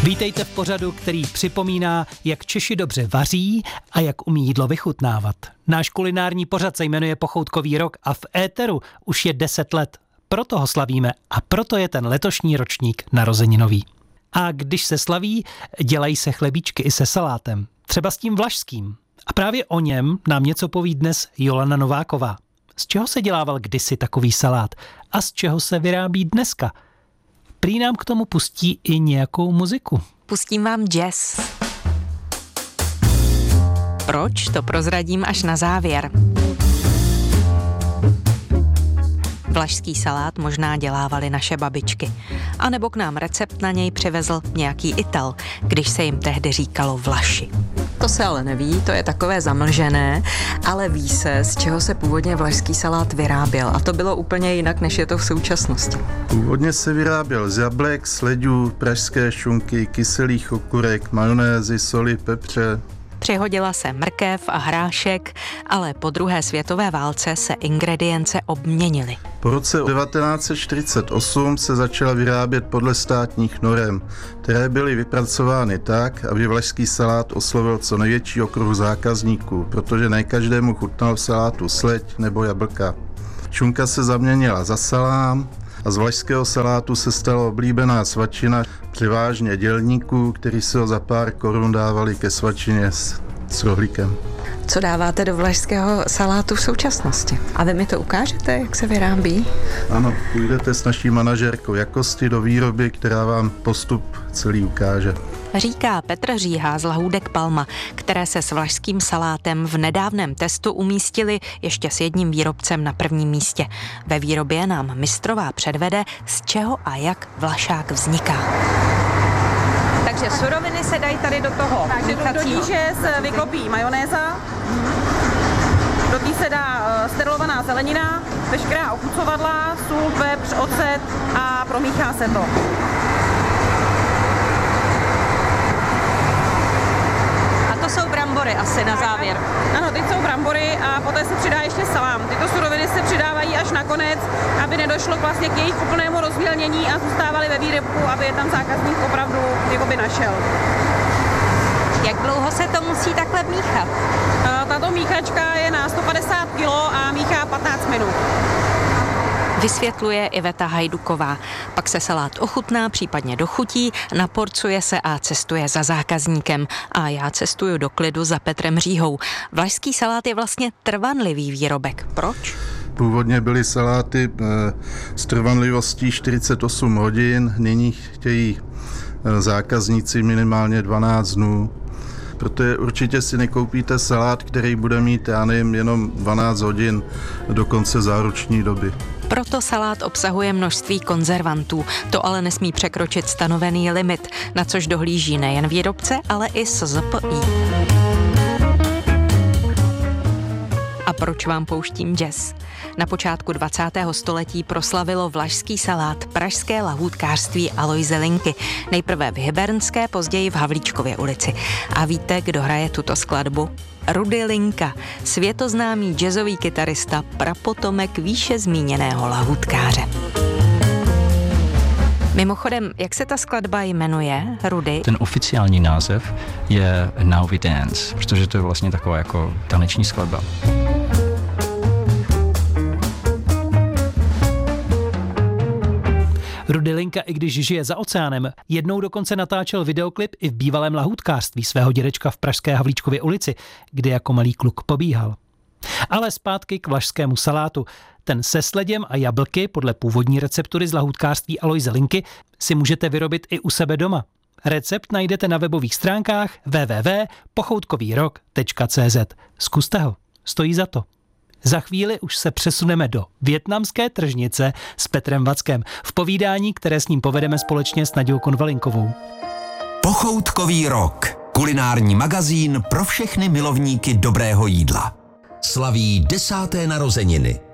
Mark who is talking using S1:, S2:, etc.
S1: Vítejte v pořadu, který připomíná, jak Češi dobře vaří a jak umí jídlo vychutnávat. Náš kulinární pořad se jmenuje Pochoutkový rok a v éteru už je 10 let. Proto ho slavíme a proto je ten letošní ročník narozeninový. A když se slaví, dělají se chlebíčky i se salátem. Třeba s tím vlašským. A právě o něm nám něco poví dnes Jolana Nováková. Z čeho se dělával kdysi takový salát a z čeho se vyrábí dneska? Prý nám k tomu pustí i nějakou muziku.
S2: Pustím vám jazz. Proč? To prozradím až na závěr. Vlašský salát možná dělávali naše babičky. A nebo k nám recept na něj přivezl nějaký Ital, když se jim tehdy říkalo Vlaši. To se ale neví, to je takové zamlžené, ale ví se, z čeho se původně vlašský salát vyráběl. A to bylo úplně jinak, než je to v současnosti.
S3: Původně se vyráběl z jablek, sledů, pražské šunky, kyselých okurek, majonézy, soli, pepře.
S2: Přihodila se mrkev a hrášek, ale po druhé světové válce se ingredience obměnily.
S3: Po roce 1948 se začala vyrábět podle státních norem, které byly vypracovány tak, aby vlašský salát oslovil co největší okruh zákazníků, protože ne každému chutnal v salátu sleď nebo jablka. Šunka se zaměnila za salám a z vlašského salátu se stala oblíbená svačina převážně dělníků, kteří si ho za pár korun dávali ke svačině s rohlíkem.
S2: Co dáváte do vlašského salátu v současnosti? A vy mi to ukážete, jak se vyrábí?
S3: Ano, půjdete s naší manažérkou jakosti do výroby, která vám postup celý ukáže.
S2: Říká Petr Říha z Lahůdek Palma, které se s vlašským salátem v nedávném testu umístili ještě s jedním výrobcem na prvním místě. Ve výrobě nám mistrová předvede, z čeho a jak vlašák vzniká. Takže suroviny se dají tady do toho.
S4: Takže do níže se vyklopí majonéza, do ní se dá sterilovaná zelenina, veškerá ochucovadla, sůl, pepř, ocet a promíchá se to.
S2: To jsou brambory asi na závěr.
S4: Ano, teď jsou brambory a poté se přidá ještě salám. Tyto suroviny se přidávají až nakonec, aby nedošlo vlastně k jejich úplnému rozmělnění a zůstávaly ve výrobku, aby je tam zákazník opravdu jakoby našel.
S2: Jak dlouho se to musí takhle míchat?
S4: Tato míchačka je na 150 kg a míchá 15 minut.
S2: Vysvětluje Iveta Hajduková. Pak se salát ochutná, případně dochutí, naporcuje se a cestuje za zákazníkem. A já cestuju do klidu za Petrem Říhou. Vlašský salát je vlastně trvanlivý výrobek. Proč?
S3: Původně byly saláty s trvanlivostí 48 hodin, nyní chtějí zákazníci minimálně 12 dnů. Protože určitě si nekoupíte salát, který bude mít, já nevím, jenom 12 hodin do konce záruční doby.
S2: Proto salát obsahuje množství konzervantů. To ale nesmí překročit stanovený limit, na což dohlíží nejen výrobce, ale i SZPI. A proč vám pouštím jazz? Na počátku 20. století proslavilo vlašský salát pražské lahůdkářství Alojze Linky. Nejprve v Hybernské, později v Havlíčkově ulici. A víte, kdo hraje tuto skladbu? Rudy Linka, světoznámý jazzový kytarista, prapotomek výše zmíněného lahůdkáře. Mimochodem, jak se ta skladba jmenuje, Rudy?
S5: Ten oficiální název je Now We Dance, protože to je vlastně taková jako taneční skladba.
S1: Rudy Linka, i když žije za oceánem, jednou dokonce natáčel videoklip i v bývalém lahůdkářství svého dědečka v pražské Havlíčkově ulici, kde jako malý kluk pobíhal. Ale zpátky k vlašskému salátu. Ten se sledem a jablky podle původní receptury z lahůdkářství Alojze Linky si můžete vyrobit i u sebe doma. Recept najdete na webových stránkách www.pochoutkovýrok.cz. Zkuste ho, stojí za to. Za chvíli už se přesuneme do vietnamské tržnice s Petrem Vackem v povídání, které s ním povedeme společně s Naďou Konvalinkovou.
S6: Pochoutkový rok. Kulinární magazín pro všechny milovníky dobrého jídla. Slaví 10. narozeniny.